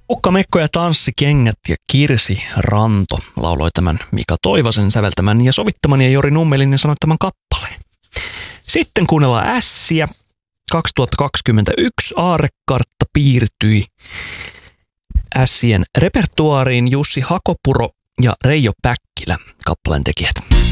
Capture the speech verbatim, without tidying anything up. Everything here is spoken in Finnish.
Ukka Mekko ja Tanssikengät ja Kirsi Ranto lauloi tämän Mika Toivasen säveltämän ja sovittaman ja Jori Nummelinen sanoittaman kappaleen. Sitten kuunnellaan Ässiä. kaksituhattakaksikymmentäyksi aarrekartta piirtyi Ässien repertuaariin. Jussi Hakopuro ja Reijo Päkkilä kappaleen tekijät.